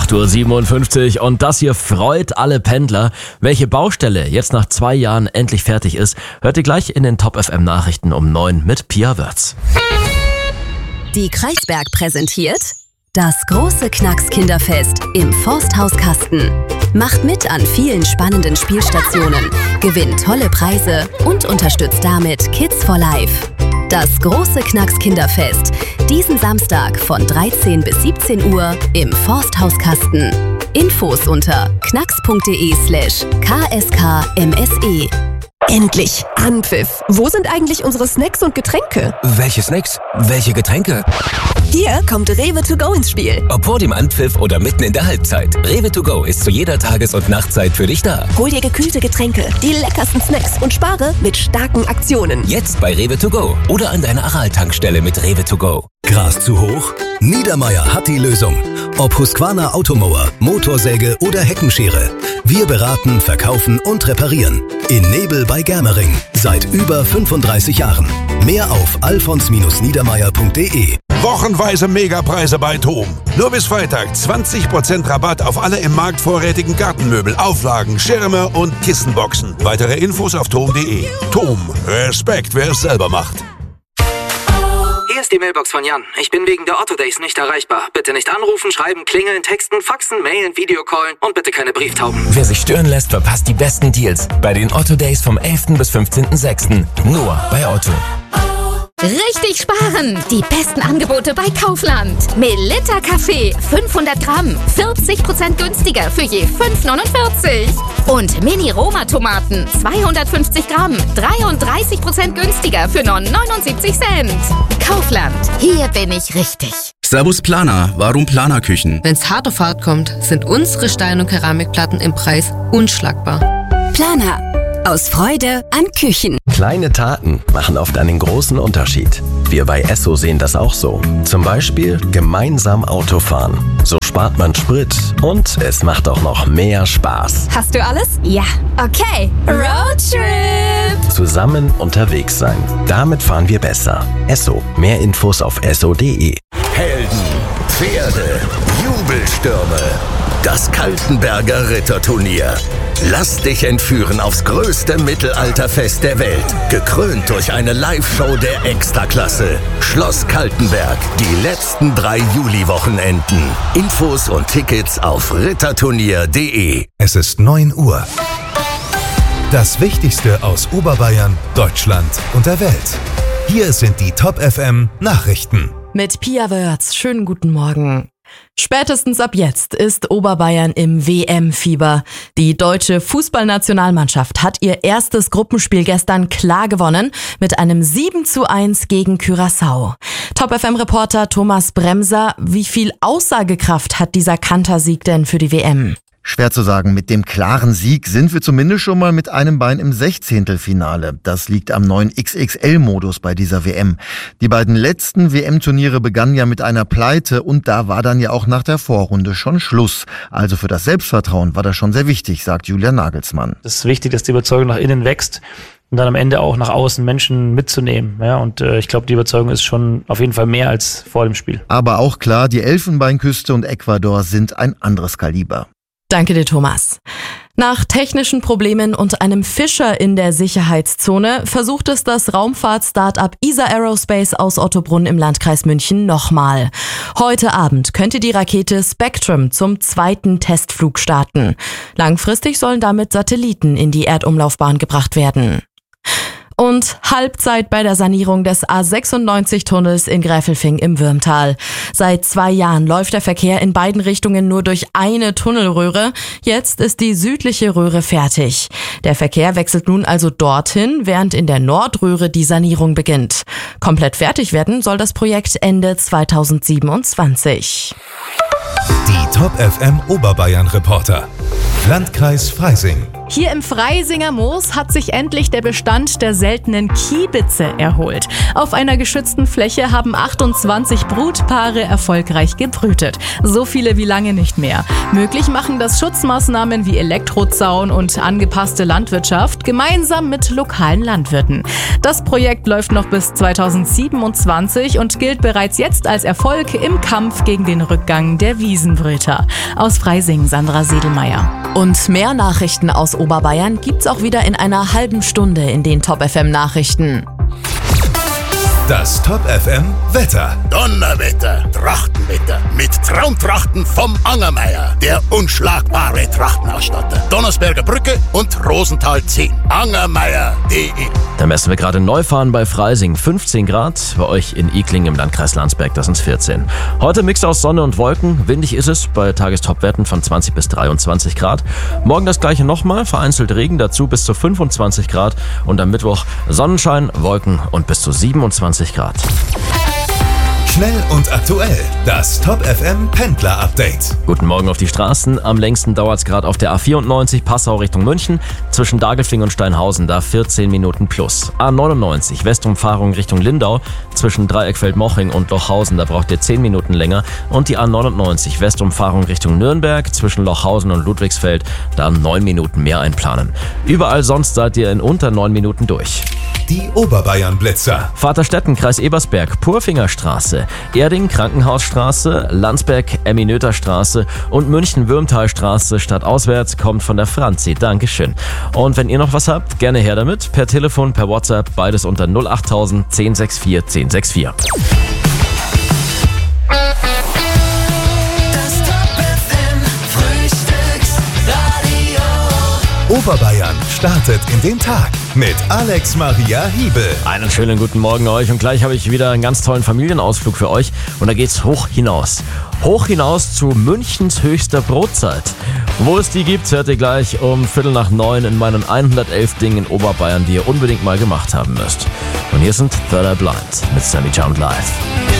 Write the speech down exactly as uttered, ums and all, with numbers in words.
acht Uhr siebenundfünfzig und das hier freut alle Pendler. Welche Baustelle jetzt nach zwei Jahren endlich fertig ist, hört ihr gleich in den Top F M Nachrichten um neun mit Pia Wörz. Die Kreisberg präsentiert das große Knacks Kinderfest im Forsthaus Kasten. Macht mit an vielen spannenden Spielstationen, gewinnt tolle Preise und unterstützt damit Kids for Life. Das große Knacks Kinderfest, diesen Samstag von dreizehn bis siebzehn Uhr im Forsthaus Kasten. Infos unter knacks.de slash kskmse. Endlich Anpfiff. Wo sind eigentlich unsere Snacks und Getränke? Welche Snacks? Welche Getränke? Hier kommt Rewe to go ins Spiel. Ob vor dem Anpfiff oder mitten in der Halbzeit. Rewe to go ist zu jeder Tages- und Nachtzeit für dich da. Hol dir gekühlte Getränke, die leckersten Snacks und spare mit starken Aktionen. Jetzt bei Rewe to go oder an deiner Aral-Tankstelle mit Rewe to go. Gras zu hoch? Niedermeyer hat die Lösung. Ob Husqvarna Automower, Motorsäge oder Heckenschere. Wir beraten, verkaufen und reparieren. In Nebel bei Germering. Seit über fünfunddreißig Jahren. Mehr auf alfons niedermeyer punkt de. Wochenweise Megapreise bei TOM. Nur bis Freitag zwanzig Prozent Rabatt auf alle im Markt vorrätigen Gartenmöbel, Auflagen, Schirme und Kissenboxen. Weitere Infos auf tom punkt de. TOM. Respekt, wer es selber macht. Hier ist die Mailbox von Jan. Ich bin wegen der Otto Days nicht erreichbar. Bitte nicht anrufen, schreiben, klingeln, texten, faxen, mailen, Videocallen und bitte keine Brieftauben. Wer sich stören lässt, verpasst die besten Deals bei den Otto Days vom elften bis fünfzehnten sechsten Nur bei Otto. Richtig sparen! Die besten Angebote bei Kaufland. Melitta Kaffee, fünfhundert Gramm, vierzig Prozent günstiger für je fünf neunundvierzig. Und Mini-Roma-Tomaten, zweihundertfünfzig Gramm, dreiunddreißig Prozent günstiger für nur neunundsiebzig Cent. Kaufland, hier bin ich richtig. Servus Planer, warum Planerküchen? Wenn's hart auf hart kommt, sind unsere Stein- und Keramikplatten im Preis unschlagbar. Planer. Aus Freude an Küchen. Kleine Taten machen oft einen großen Unterschied. Wir bei Esso sehen das auch so. Zum Beispiel gemeinsam Auto fahren. So spart man Sprit und es macht auch noch mehr Spaß. Hast du alles? Ja. Okay. Roadtrip! Zusammen unterwegs sein. Damit fahren wir besser. Esso. Mehr Infos auf esso punkt de. Helden, Pferde, Jubelstürme. Das Kaltenberger Ritterturnier. Lass dich entführen aufs größte Mittelalterfest der Welt. Gekrönt durch eine Live-Show der Extraklasse. Schloss Kaltenberg. Die letzten drei Juli-Wochenenden. Infos und Tickets auf ritterturnier punkt de. Es ist neun Uhr. Das Wichtigste aus Oberbayern, Deutschland und der Welt. Hier sind die Top F M Nachrichten. Mit Pia Wörz. Schönen guten Morgen. Spätestens ab jetzt ist Oberbayern im W M-Fieber. Die deutsche Fußballnationalmannschaft hat ihr erstes Gruppenspiel gestern klar gewonnen mit einem sieben zu eins gegen Curaçao. Top F M-Reporter Thomas Bremser, wie viel Aussagekraft hat dieser Kantersieg denn für die W M? Schwer zu sagen. Mit dem klaren Sieg sind wir zumindest schon mal mit einem Bein im Sechzehntelfinale. Das liegt am neuen X X L-Modus bei dieser W M. Die beiden letzten W M-Turniere begannen ja mit einer Pleite und da war dann ja auch nach der Vorrunde schon Schluss. Also für das Selbstvertrauen war das schon sehr wichtig, sagt Julian Nagelsmann. Es ist wichtig, dass die Überzeugung nach innen wächst und dann am Ende auch nach außen Menschen mitzunehmen. Ja, und äh, ich glaube, die Überzeugung ist schon auf jeden Fall mehr als vor dem Spiel. Aber auch klar, die Elfenbeinküste und Ecuador sind ein anderes Kaliber. Danke dir, Thomas. Nach technischen Problemen und einem Fischer in der Sicherheitszone versucht es das Raumfahrt-Startup E S A Aerospace aus Ottobrunn im Landkreis München nochmal. Heute Abend könnte die Rakete Spectrum zum zweiten Testflug starten. Langfristig sollen damit Satelliten in die Erdumlaufbahn gebracht werden. Und Halbzeit bei der Sanierung des A sechsundneunzig-Tunnels in Gräfelfing im Würmtal. Seit zwei Jahren läuft der Verkehr in beiden Richtungen nur durch eine Tunnelröhre. Jetzt ist die südliche Röhre fertig. Der Verkehr wechselt nun also dorthin, während in der Nordröhre die Sanierung beginnt. Komplett fertig werden soll das Projekt Ende zweitausendsiebenundzwanzig. Die Top F M Oberbayern Reporter. Landkreis Freising. Hier im Freisinger Moos hat sich endlich der Bestand der seltenen Kiebitze erholt. Auf einer geschützten Fläche haben achtundzwanzig Brutpaare erfolgreich gebrütet. So viele wie lange nicht mehr. Möglich machen das Schutzmaßnahmen wie Elektrozaun und angepasste Landwirtschaft gemeinsam mit lokalen Landwirten. Das Projekt läuft noch bis zweitausendsiebenundzwanzig und gilt bereits jetzt als Erfolg im Kampf gegen den Rückgang der Wiesenbrüter. Aus Freising, Sandra Sedelmeier. Und mehr Nachrichten aus Oberbayern gibt's auch wieder in einer halben Stunde in den Top F M Nachrichten. Das Top F M Wetter. Donnerwetter, Trachtenwetter mit Traumtrachten vom Angermeier, der unschlagbare Trachtenausstatter. Donnersberger Brücke und Rosenthal zehn. Angermeier punkt de. Da messen wir gerade Neufahren bei Freising, fünfzehn Grad, bei euch in Ikling im Landkreis Landsberg, das sind vierzehn. Heute Mix aus Sonne und Wolken, windig ist es bei Tagestopwerten von zwanzig bis dreiundzwanzig Grad. Morgen das gleiche nochmal, vereinzelt Regen, dazu bis zu fünfundzwanzig Grad und am Mittwoch Sonnenschein, Wolken und bis zu siebenundzwanzig Grad. Schnell und aktuell, das Top F M Pendler Update. Guten Morgen auf die Straßen. Am längsten dauert es gerade auf der A vierundneunzig Passau Richtung München. Zwischen Dagelfing und Steinhausen da vierzehn Minuten plus. A neunundneunzig Westumfahrung Richtung Lindau. Zwischen Dreieckfeld-Moching und Lochhausen, da braucht ihr zehn Minuten länger. Und die A neunundneunzig Westumfahrung Richtung Nürnberg. Zwischen Lochhausen und Ludwigsfeld, da neun Minuten mehr einplanen. Überall sonst seid ihr in unter neun Minuten durch. Die Oberbayern-Blitzer. Vaterstetten, Kreis Ebersberg, Purfingerstraße, Erding, Krankenhausstraße, Landsberg, Emmy-Noether-Straße und München-Würmtal-Straße stadtauswärts kommt von der Franzi. Dankeschön. Und wenn ihr noch was habt, gerne her damit. Per Telefon, per WhatsApp, beides unter null achttausend zehn sechs vier zehn sechs vier. Oberbayern startet in den Tag mit Alex Maria Hiebel. Einen schönen guten Morgen euch und gleich habe ich wieder einen ganz tollen Familienausflug für euch und da geht's hoch hinaus. Hoch hinaus zu Münchens höchster Brotzeit. Wo es die gibt, hört ihr gleich um Viertel nach neun in meinen hundertelf Dingen in Oberbayern, die ihr unbedingt mal gemacht haben müsst. Und hier sind Third Eye Blind mit Sammy Jump Live.